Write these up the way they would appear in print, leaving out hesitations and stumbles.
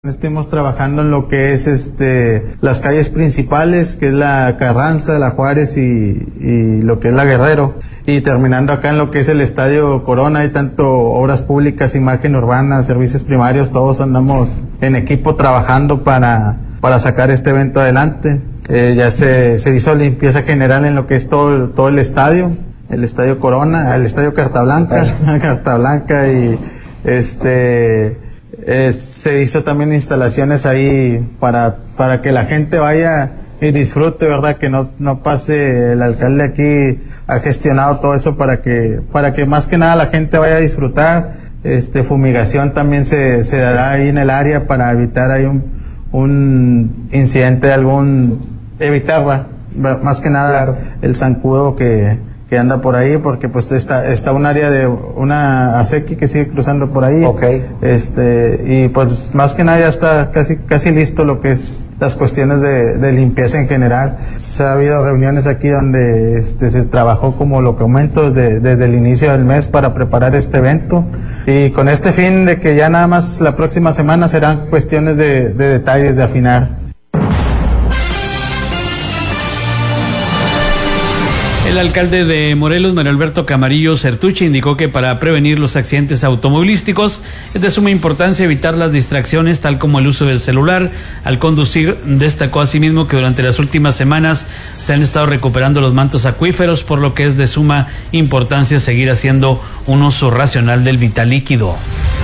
Estuvimos trabajando en lo que es las calles principales, que es la Carranza, la Juárez y lo que es la Guerrero, y terminando acá en lo que es el Estadio Corona. Hay tanto obras públicas, imagen urbana, servicios primarios, todos andamos en equipo trabajando para sacar este evento adelante. Ya se hizo limpieza general en lo que es todo el estadio Corona, el Estadio Carta Blanca y se hizo también instalaciones ahí para que la gente vaya y disfrute, ¿verdad? Que no pase. El alcalde aquí ha gestionado todo eso para que más que nada la gente vaya a disfrutar. Fumigación también se dará ahí en el área para evitar ahí un incidente, evitar más que nada, claro, el zancudo que anda por ahí, porque pues está un área de una acequia que sigue cruzando por ahí. Okay. Y pues más que nada ya está casi listo lo que es las cuestiones de limpieza en general. Ha habido reuniones aquí donde se trabajó, como lo que comento, desde el inicio del mes para preparar este evento, y con este fin de que ya nada más la próxima semana serán cuestiones de detalles, de afinar. El alcalde de Morelos, Mario Alberto Camarillo Certuche, indicó que para prevenir los accidentes automovilísticos es de suma importancia evitar las distracciones, tal como el uso del celular al conducir. Destacó asimismo que durante las últimas semanas se han estado recuperando los mantos acuíferos, por lo que es de suma importancia seguir haciendo un uso racional del vital líquido.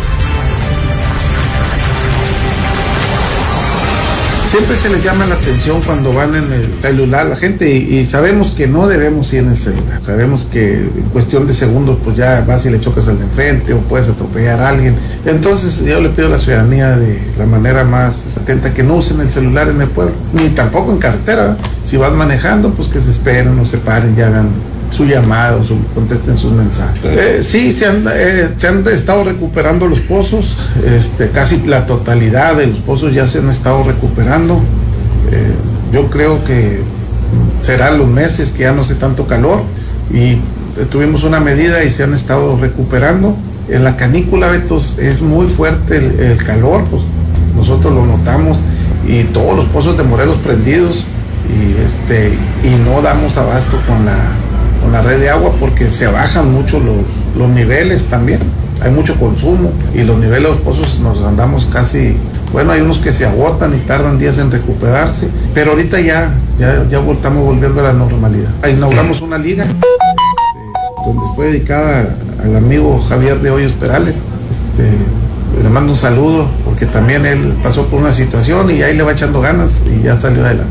Siempre se les llama la atención cuando van en el celular la gente, y sabemos que no debemos ir en el celular. Sabemos que en cuestión de segundos pues ya vas y le chocas al de enfrente o puedes atropellar a alguien. Entonces yo le pido a la ciudadanía de la manera más atenta que no usen el celular en el pueblo, ni tampoco en carretera. Si vas manejando, pues que se esperen o se paren y hagan su llamado, contesten sus mensajes. Sí, se han estado recuperando los pozos, casi la totalidad de los pozos ya se han estado recuperando. Yo creo que serán los meses que ya no hace tanto calor, y tuvimos una medida y se han estado recuperando. En la canícula, Beto, es muy fuerte el calor, pues nosotros lo notamos, y todos los pozos de Morelos prendidos, y no damos abasto con la red de agua, porque se bajan mucho los niveles también. Hay mucho consumo y los niveles de los pozos nos andamos casi, bueno, hay unos que se agotan y tardan días en recuperarse, pero ahorita ya estamos volviendo a la normalidad. Inauguramos una liga donde fue dedicada al amigo Javier de Hoyos Perales. Le mando un saludo, porque también él pasó por una situación y ahí le va echando ganas y ya salió adelante.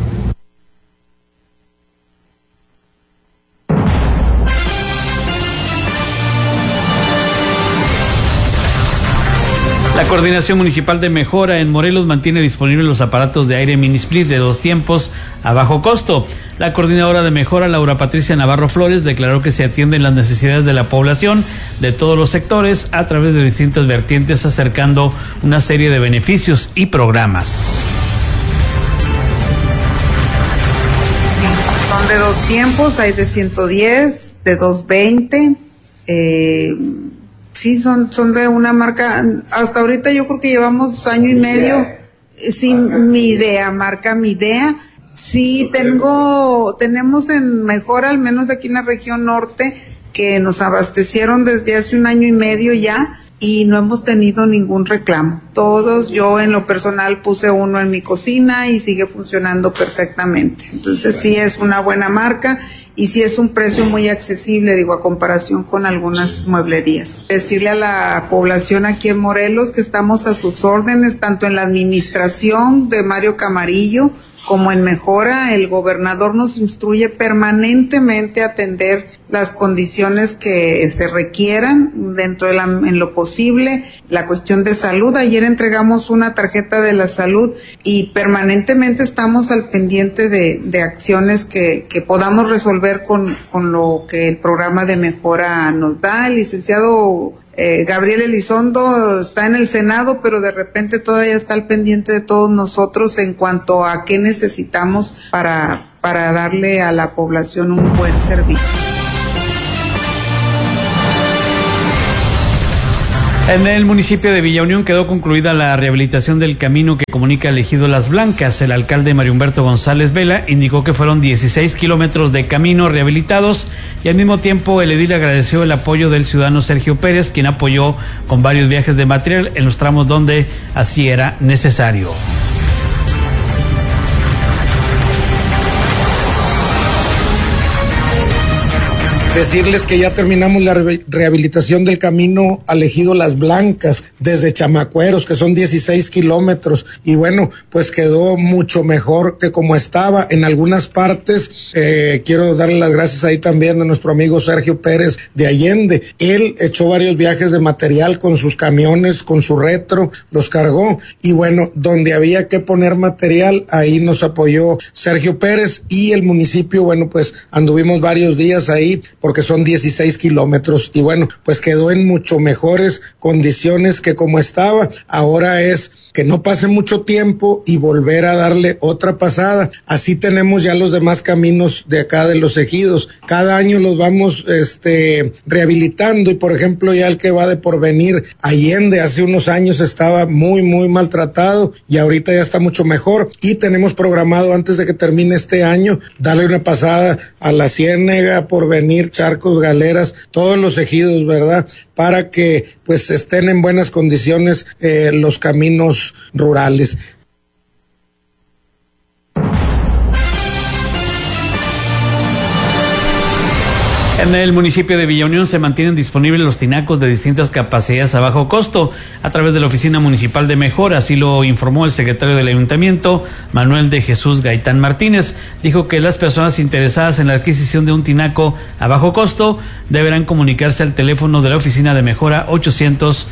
La Coordinación Municipal de Mejora en Morelos mantiene disponibles los aparatos de aire mini split de 2 tiempos a bajo costo. La coordinadora de Mejora, Laura Patricia Navarro Flores, declaró que se atienden las necesidades de la población de todos los sectores a través de distintas vertientes, acercando una serie de beneficios y programas. Sí, son de 2 tiempos, hay de 110, de 220, sí, son de una marca. Hasta ahorita yo creo que llevamos año y medio. Sí, marca Midea. Sí, tenemos en Mejora, al menos aquí en la región norte, que nos abastecieron desde hace un año y medio ya, y no hemos tenido ningún reclamo. Yo en lo personal puse uno en mi cocina y sigue funcionando perfectamente. Entonces sí es una buena marca. Y sí es un precio muy accesible, a comparación con algunas mueblerías. Decirle a la población aquí en Morelos que estamos a sus órdenes, tanto en la administración de Mario Camarillo como en Mejora. El gobernador nos instruye permanentemente a atender las condiciones que se requieran dentro en lo posible. La cuestión de salud, ayer entregamos una tarjeta de la salud y permanentemente estamos al pendiente de acciones que podamos resolver con lo que el programa de Mejora nos da. El licenciado Gabriel Elizondo está en el Senado, pero de repente todavía está al pendiente de todos nosotros en cuanto a qué necesitamos para darle a la población un buen servicio. En el municipio de Villa Unión quedó concluida la rehabilitación del camino que comunica el ejido Las Blancas. El alcalde Mario Humberto González Vela indicó que fueron 16 kilómetros de camino rehabilitados y al mismo tiempo el edil agradeció el apoyo del ciudadano Sergio Pérez, quien apoyó con varios viajes de material en los tramos donde así era necesario. Decirles que ya terminamos la rehabilitación del camino al ejido Las Blancas, desde Chamacueros, que son 16 kilómetros, y bueno, pues quedó mucho mejor que como estaba. En algunas partes, quiero darle las gracias ahí también a nuestro amigo Sergio Pérez de Allende. Él echó varios viajes de material con sus camiones, con su retro, los cargó, y bueno, donde había que poner material, ahí nos apoyó Sergio Pérez, y el municipio, bueno, pues anduvimos varios días ahí, porque son 16 kilómetros, y bueno, pues quedó en mucho mejores condiciones que como estaba. Ahora es que no pase mucho tiempo y volver a darle otra pasada. Así tenemos ya los demás caminos de acá de los ejidos. Cada año los vamos rehabilitando, y por ejemplo ya el que va de Porvenir Allende, hace unos años estaba muy maltratado y ahorita ya está mucho mejor, y tenemos programado antes de que termine este año darle una pasada a La Ciénega, Porvenir, Charcos, Galeras, todos los ejidos, ¿verdad? Para que pues estén en buenas condiciones los caminos rurales. En el municipio de Villa Unión se mantienen disponibles los tinacos de distintas capacidades a bajo costo a través de la Oficina Municipal de Mejora, así lo informó el secretario del Ayuntamiento, Manuel de Jesús Gaitán Martínez. Dijo que las personas interesadas en la adquisición de un tinaco a bajo costo deberán comunicarse al teléfono de la Oficina de Mejora 800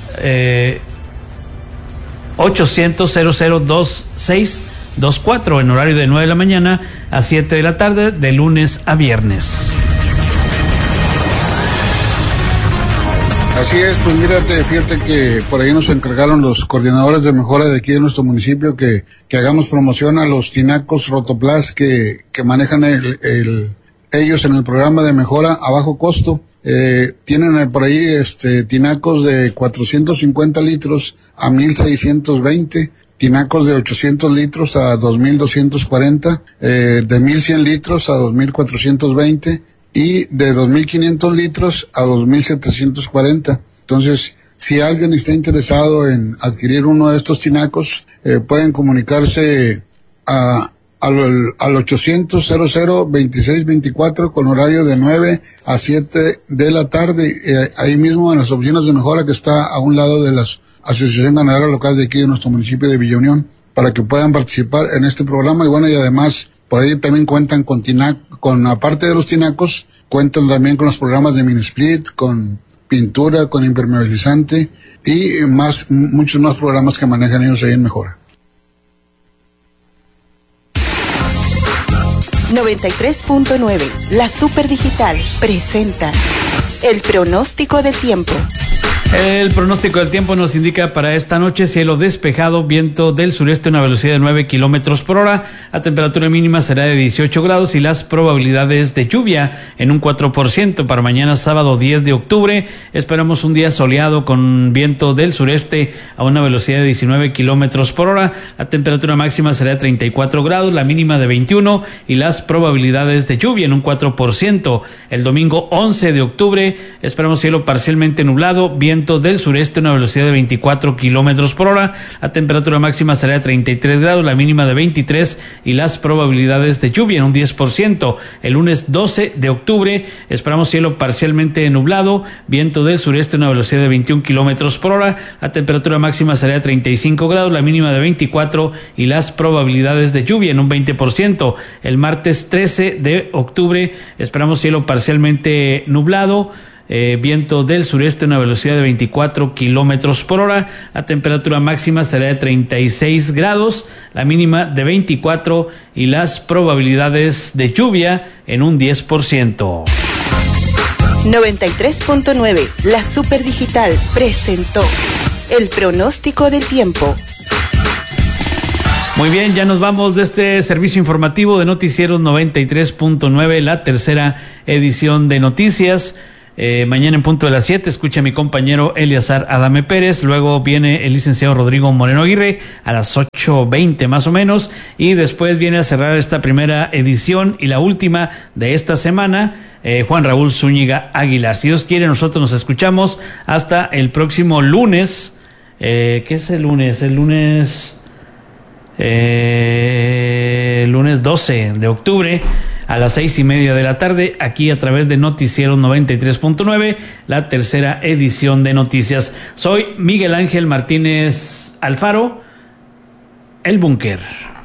002624 en horario de 9 de la mañana a 7 de la tarde, de lunes a viernes. Así es, pues fíjate que por ahí nos encargaron los coordinadores de mejora de aquí de nuestro municipio que hagamos promoción a los tinacos Rotoplas que manejan ellos en el programa de mejora a bajo costo. Tienen por ahí tinacos de 450 litros a 1,620, tinacos de 800 litros a 2,240, de 1,100 litros a 2,420 y de 2,500 litros a 2,740. Entonces, si alguien está interesado en adquirir uno de estos tinacos, pueden comunicarse al 800-00-2624 con horario de 9 a 7 de la tarde, ahí mismo en las oficinas de mejora que está a un lado de la Asociación Ganadera Local de aquí de nuestro municipio de Villa Unión, para que puedan participar en este programa. Y bueno, y además por ahí también cuentan con aparte de los tinacos, cuentan también con los programas de mini split, con pintura, con impermeabilizante y muchos más programas que manejan ellos ahí en mejora. 93.9, la Super Digital presenta el pronóstico del tiempo. El pronóstico del tiempo nos indica para esta noche cielo despejado, viento del sureste a una velocidad de 9 kilómetros por hora, la temperatura mínima será de 18 grados y las probabilidades de lluvia en un 4%. Para mañana sábado 10 de octubre esperamos un día soleado con viento del sureste a una velocidad de 19 kilómetros por hora, la temperatura máxima será de 34 grados, la mínima de 21 y las probabilidades de lluvia en un 4%. El domingo 11 de octubre esperamos cielo parcialmente nublado, viento del sureste a una velocidad de 24 kilómetros por hora, la temperatura máxima será de 33 grados, la mínima de 23 y las probabilidades de lluvia en un 10%. El lunes 12 de octubre esperamos cielo parcialmente nublado, viento del sureste a una velocidad de 21 kilómetros por hora, la temperatura máxima será de 35 grados, la mínima de 24 y las probabilidades de lluvia en un 20%. El martes 13 de octubre esperamos cielo parcialmente nublado, viento del sureste a una velocidad de 24 kilómetros por hora, la temperatura máxima será de 36 grados, la mínima de 24 y las probabilidades de lluvia en un 10%. 93.9, la Super Digital presentó el pronóstico del tiempo. Muy bien, ya nos vamos de este servicio informativo de Noticieros 93.9, la tercera edición de noticias. Mañana en punto de las 7 escucha a mi compañero Eleazar Adame Pérez, luego viene el licenciado Rodrigo Moreno Aguirre a las 8:20 más o menos, y después viene a cerrar esta primera edición y la última de esta semana, Juan Raúl Zúñiga Aguilar. Si Dios quiere, nosotros nos escuchamos hasta el próximo lunes. ¿Qué es el lunes? El lunes 12 de octubre a las 6:30 de la tarde, aquí a través de Noticiero 93.9, la tercera edición de noticias. Soy Miguel Ángel Martínez Alfaro, El Búnker.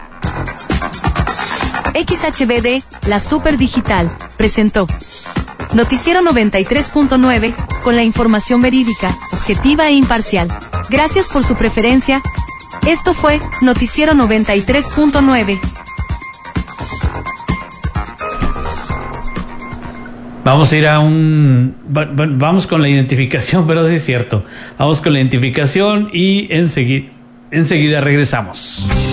XHBD, la Super Digital, presentó Noticiero 93.9, con la información verídica, objetiva e imparcial. Gracias por su preferencia. Esto fue Noticiero 93.9. Vamos a ir a vamos con la identificación, pero sí es cierto. Vamos con la identificación y enseguida regresamos.